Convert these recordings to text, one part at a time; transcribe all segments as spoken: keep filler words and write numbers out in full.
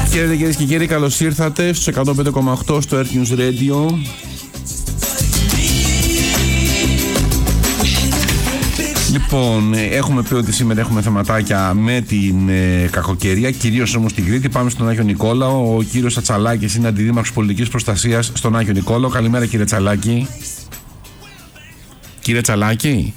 Χαίρετε κυρίες και κύριοι, καλώς ήρθατε στους εκατόν πέντε κόμμα οκτώ στο Earth News Radio. Λοιπόν, έχουμε πει ότι σήμερα έχουμε θεματάκια με την ε, κακοκαιρία, κυρίως όμως στην Κρήτη. Πάμε στον Άγιο Νικόλαο. Ο κύριος Ατσαλάκης είναι αντιδήμαρχος πολιτικής προστασίας στον Άγιο Νικόλαο. Καλημέρα κύριε Τσαλάκη. Κύριε Τσαλάκη.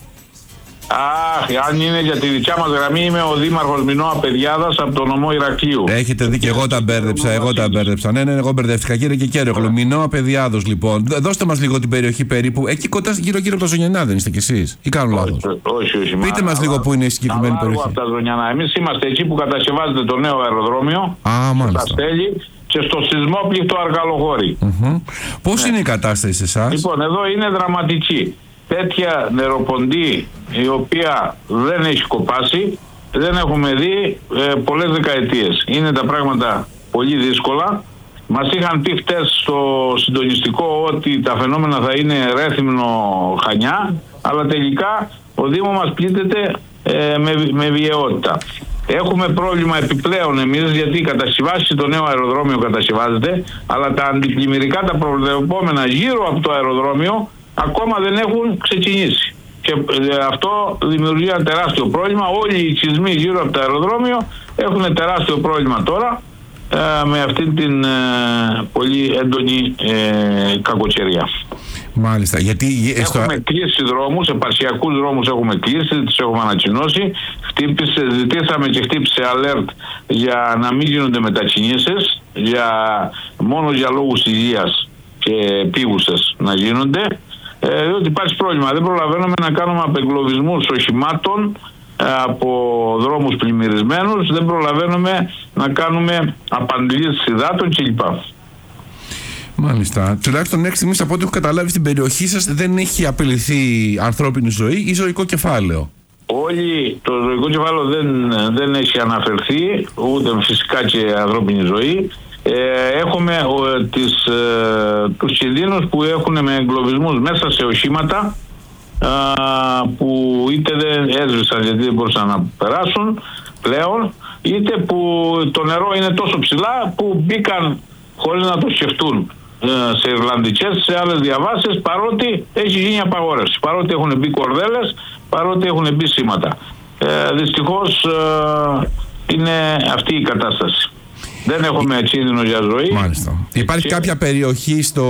Αχ, αν είναι για τη δικιά μας γραμμή, είμαι ο Δήμαρχος Μινώα Παιδιάδας από το νομό Ηρακλείου. Έχετε δει και εγώ τα μπέρδεψα, εγώ τα μπέρδεψα. Ναι, ναι, εγώ μπερδεύτηκα κύριε και Κέροχλου. Μινώα Παιδιάδος λοιπόν. Δώστε μας λίγο την περιοχή περίπου. Εκεί κοντά γύρω-γύρω από τα Ζωνιανά δεν είστε κι εσείς? Ή κάνω λάθος? Όχι, όχι. Πείτε μας λίγο πού είναι η συγκεκριμένη περιοχή. Από τα Ζωνιανά. Εμείς είμαστε εκεί που κατασκευάζεται το νέο αεροδρόμιο. Α, μάλιστα. Στα Στέλη και στο σεισμόπληκτο Αργαλοχώρι. Mm-hmm. Πώς ναι. είναι η κατάσταση σε εσάς? Λοιπόν, εδώ είναι δραματική. Τέτοια νεροποντή η οποία δεν έχει κοπάσει, δεν έχουμε δει ε, πολλές δεκαετίες. Είναι τα πράγματα πολύ δύσκολα. Μας είχαν πει χτες στο συντονιστικό ότι τα φαινόμενα θα είναι Ρέθυμνο, Χανιά, αλλά τελικά ο Δήμο μας πλήττεται ε, με, με βιαιότητα. Έχουμε πρόβλημα επιπλέον εμείς, γιατί κατασκευάσει το νέο αεροδρόμιο κατασκευάζεται, αλλά τα αντιπλημμυρικά, τα προβλεπόμενα γύρω από το αεροδρόμιο ακόμα δεν έχουν ξεκινήσει. Και αυτό δημιουργεί ένα τεράστιο πρόβλημα. Όλοι οι σεισμοί γύρω από το αεροδρόμιο έχουν τεράστιο πρόβλημα τώρα ε, με αυτήν την ε, πολύ έντονη ε, κακοκαιρία. Μάλιστα. Γιατί έχουμε στο... κλείσει δρόμους, επαρχιακούς δρόμους έχουμε κλείσει, τις έχουμε ανακοινώσει. Χτύπησε, ζητήσαμε και χτύπησε alert για να μην γίνονται μετακινήσεις, για, μόνο για λόγους υγείας και επίγουσες να γίνονται. Ε, διότι υπάρχει πρόβλημα. Δεν προλαβαίνουμε να κάνουμε απεγκλωβισμούς οχημάτων ε, από δρόμους πλημμυρισμένους, δεν προλαβαίνουμε να κάνουμε απαντλήσεις υδάτων κλπ. Μάλιστα. Τουλάχιστον μέχρι στιγμής, από ό,τι έχω καταλάβει, στην περιοχή σας δεν έχει απειληθεί ανθρώπινη ζωή ή ζωικό κεφάλαιο. Όλοι, το ζωικό κεφάλαιο δεν, δεν έχει αναφερθεί, ούτε φυσικά και ανθρώπινη ζωή. Ε, έχουμε ε, τις, ε, τους κινδύνους που έχουν με εγκλωβισμούς μέσα σε οχήματα ε, που είτε δεν έσβησαν γιατί δεν μπορούσαν να περάσουν πλέον, είτε που το νερό είναι τόσο ψηλά που μπήκαν χωρίς να το σκεφτούν ε, σε Ιρλανδικές, σε άλλες διαβάσεις, παρότι έχει γίνει απαγόρευση, παρότι έχουν μπει κορδέλες, παρότι έχουν μπει σήματα. Ε, δυστυχώς ε, είναι αυτή η κατάσταση. Δεν έχουμε κίνδυνο για ζωή. Μάλιστα. Υπάρχει και... κάποια περιοχή στο...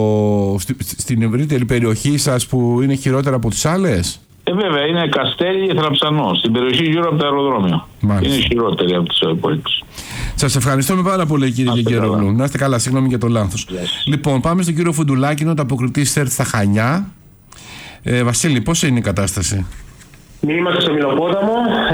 στην ευρύτερη περιοχή σας που είναι χειρότερα από τις άλλες? Ε, βέβαια, είναι Καστέλη και Θραψανό. Στην περιοχή γύρω από το αεροδρόμιο. Μάλιστα. Είναι χειρότερη από τις υπόλοιπες. Σας ευχαριστούμε πάρα πολύ κύριε Κερόγλου. Να είστε καλά, συγγνώμη για το λάθος. Yes. Λοιπόν, πάμε στον κύριο Φουντουλάκη, είναι ο ανταποκριτής ΣΕΡΤ στα Χανιά. Ε, Βασίλη, πώς είναι η κατάσταση? Είμαστε στο Μυλοπόταμο.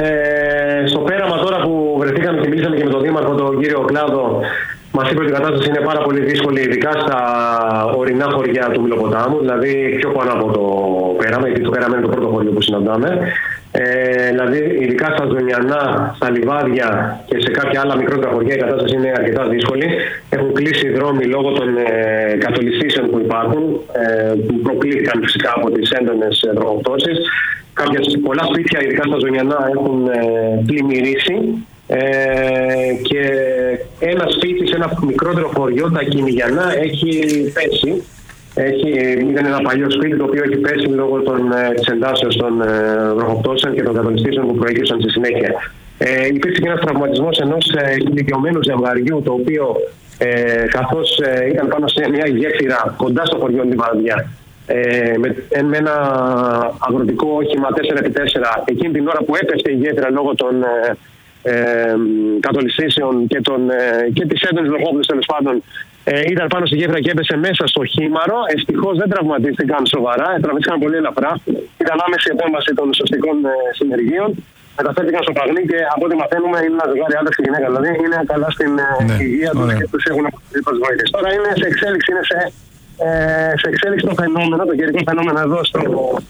Ε, στο πέραμα τώρα που βρεθήκαμε και μιλήσαμε και με τον Δήμαρχο, τον κύριο Κλάδο, μας είπε ότι η κατάσταση είναι πάρα πολύ δύσκολη, ειδικά στα ορεινά χωριά του Μυλοποτάμου, δηλαδή πιο πάνω από το πέραμα, γιατί το πέραμα είναι το πρώτο χωριό που συναντάμε. Ε, δηλαδή, ειδικά στα Ζωνιανά, στα Λιβάδια και σε κάποια άλλα μικρότερα χωριά η κατάσταση είναι αρκετά δύσκολη. Έχουν κλείσει οι δρόμοι λόγω των ε, κατολιστήσεων που υπάρχουν, ε, που προκλήθηκαν φυσικά από τις έντονες ε, βροχοπτώσεις. Κάποια, πολλά σπίτια, ειδικά στα Ζωνιανά, έχουν ε, πλημμυρίσει ε, και ένα σπίτι σε ένα μικρότερο χωριό, τα Κυνηγιανά, έχει πέσει. Έχει, ήταν ένα παλιό σπίτι το οποίο έχει πέσει λόγω των, ε, της εντάσεως των ε, βροχοπτώσεων και των κατολιστήσεων που προέκυψαν στη συνέχεια. Ε, υπήρξε και ένας τραυματισμός ενός ε, ηλικιωμένου ζευγαριού, το οποίο ε, καθώς ε, ήταν πάνω σε μια γέφυρα κοντά στο χωριό Λιβαδιά, Ε, με, με ένα αγροτικό όχημα τέσσερα επί τέσσερα, εκείνη την ώρα που έπεσε η γέφυρα λόγω των ε, ε, κατολιστήσεων και, ε, και της έντονης βροχόπτωσης, τέλος πάντων, ε, ήταν πάνω στη γέφυρα και έπεσε μέσα στο χήμαρο. Ευτυχώς δεν τραυματίστηκαν σοβαρά, τραυματίστηκαν πολύ ελαφρά. Ήταν άμεση επέμβαση των σωστικών ε, συνεργείων. Μεταφέρθηκαν στο Παγνί και από ό,τι μαθαίνουμε είναι ένα ζευγάρι άντρας και γυναίκα. Δηλαδή είναι καλά στην ναι, υγεία τους και τους έχουν αποκτήσει τις βοήθειες. Τώρα είναι σε εξέλιξη, είναι σε. Ε, σε εξέλιξη το φαινόμενο, το καιρικό φαινόμενο εδώ στο,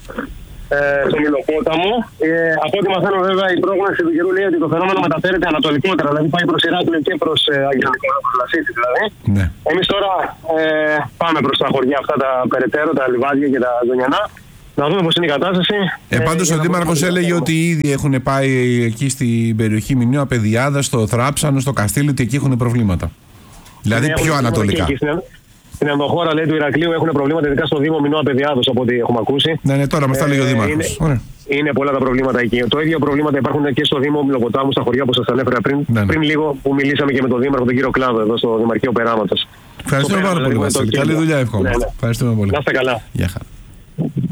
ε, στο Μυλοπόταμο. Ε, από ό,τι μαθαίνω, βέβαια, η πρόγνωση του καιρού λέει ότι το φαινόμενο μεταφέρεται ανατολικότερα, δηλαδή πάει προς Ηράκλειο και προς ε, Αγία Νικόλαο, προς Λασίτη δηλαδή. Ναι. Εμείς τώρα ε, πάμε προς τα χωριά αυτά τα περαιτέρω, τα Λιβάδια και τα Ζωνιανά. να δούμε πώς είναι η κατάσταση. Ε, πάντως ε, ο Δήμαρχος έλεγε ότι ήδη έχουν πάει εκεί στην περιοχή Μηνίου Απεδιάδα, στο Θράψανο, στο Καστήλι, ότι εκεί έχουν προβλήματα. Δηλαδή ναι, πιο ανατολικά. Στην ενδοχώρα, λέει, του Ηρακλείου έχουν προβλήματα, ειδικά στο Δήμο Μηνού Απεδιάδος, από ό,τι έχουμε ακούσει. Ναι, ναι, τώρα μας τα λέει ο Δήμαρχος. Είναι, είναι πολλά τα προβλήματα εκεί. Το ίδιο προβλήματα υπάρχουν και στο Δήμο Μιλοποτάμου, στα χωριά που σας ανέφερα πριν, ναι, ναι. πριν λίγο, που μιλήσαμε και με τον Δήμαρχο, τον κύριο Κλάδο, εδώ στο Δημαρχείο Περάματος. Ευχαριστούμε πάρα πολύ, Βασίλη. Καλή δουλειά, εύχομαι. Ναι, ναι. Ευχαριστούμε πολύ. Να είστε καλά. Γεια χαρά.